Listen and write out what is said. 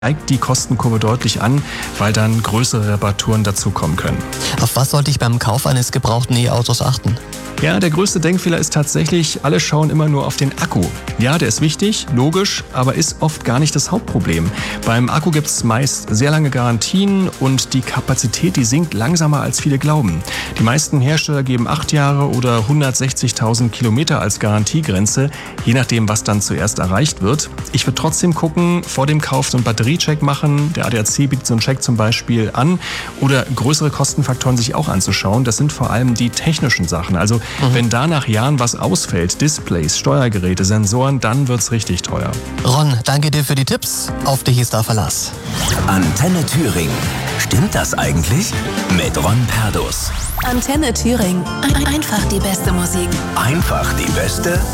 steigt die Kostenkurve deutlich an, weil dann größere Reparaturen dazukommen können. Auf was sollte ich beim Kauf eines gebrauchten E-Autos achten? Ja, der größte Denkfehler ist tatsächlich, alle schauen immer nur auf den Akku. Ja, der ist wichtig, logisch, aber ist oft gar nicht das Hauptproblem. Beim Akku gibt es meist sehr lange Garantien und die Kapazität, die sinkt langsamer als viele glauben. Die meisten Hersteller geben 8 Jahre oder 160.000 Kilometer als Garantiegrenze, je nachdem, was dann zuerst erreicht wird. Ich würde trotzdem gucken, vor dem Kauf so einen Batteriecheck machen. Der ADAC bietet so einen Check zum Beispiel an oder größere Kostenfaktoren sich auch anzuschauen. Das sind vor allem die technischen Sachen. Also wenn da nach Jahren was ausfällt, Displays, Steuergeräte, Sensoren, dann wird's richtig teuer. Ron, danke dir für die Tipps. Auf dich ist da Verlass. Antenne Thüringen. Stimmt das eigentlich? Mit Ron Perdus. Antenne Thüringen. Einfach die beste Musik. Einfach die beste